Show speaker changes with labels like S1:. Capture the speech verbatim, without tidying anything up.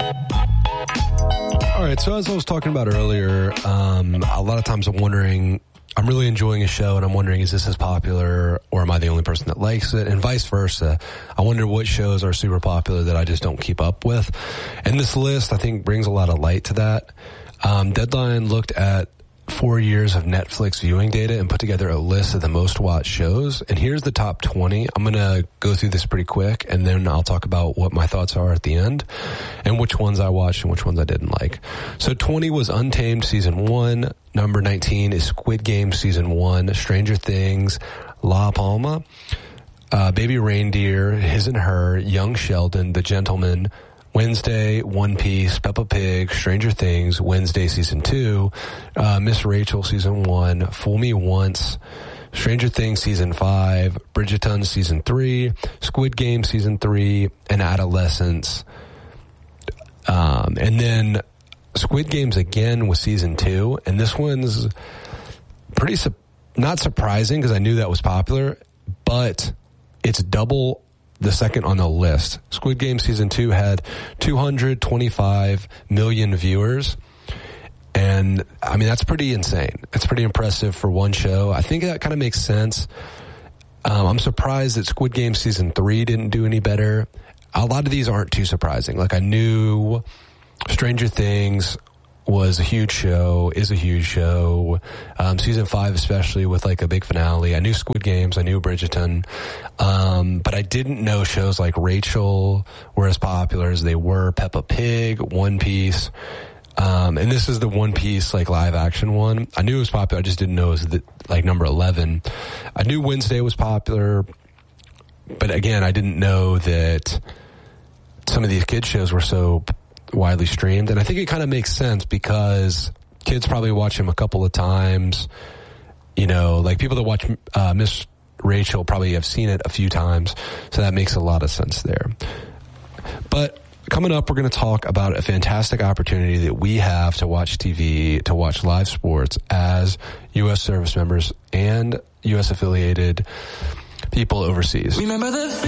S1: All right, so as I was talking about earlier, um, a lot of times I'm wondering, I'm really enjoying a show and I'm wondering, is this as popular or am I the only person that likes it? And vice versa. I wonder what shows are super popular that I just don't keep up with. And this list, I think, brings a lot of light to that. Um, Deadline looked at four years of Netflix viewing data and put together a list of the most watched shows. And here's the top twenty. I'm going to go through this pretty quick, and then I'll talk about what my thoughts are at the end and which ones I watched and which ones I didn't like. So twenty was Untamed Season one. Number nineteen is Squid Game Season one. Stranger Things, La Palma, uh, Baby Reindeer, His and Her, Young Sheldon, The Gentleman, Wednesday, One Piece, Peppa Pig, Stranger Things, Wednesday Season two, uh, Miss Rachel Season one, Fool Me Once, Stranger Things Season five, Bridgerton Season three, Squid Game Season three, and Adolescence. Um, and then Squid Games again with Season two, and this one's pretty, su- not surprising because I knew that was popular, but it's double the second on the list. Squid Game Season two had two hundred twenty-five million viewers. And, I mean, that's pretty insane. It's pretty impressive for one show. I think that kind of makes sense. Um, I'm surprised that Squid Game Season three didn't do any better. A lot of these aren't too surprising. Like, I knew Stranger Things was a huge show, is a huge show. Um, season five, especially with like a big finale. I knew Squid Games, I knew Bridgerton. Um, but I didn't know shows like Rachel were as popular as they were. Peppa Pig, One Piece. Um, and this is the One Piece like live action one. I knew it was popular. I just didn't know it was the, like number eleven. I knew Wednesday was popular, but again, I didn't know that some of these kids shows were so widely streamed. And I think it kind of makes sense because kids probably watch him a couple of times. You know, like people that watch uh, Miss Rachel probably have seen it a few times. So that makes a lot of sense there. But coming up, we're going to talk about a fantastic opportunity that we have to watch T V, to watch live sports as U S service members and U S affiliated people overseas. Remember the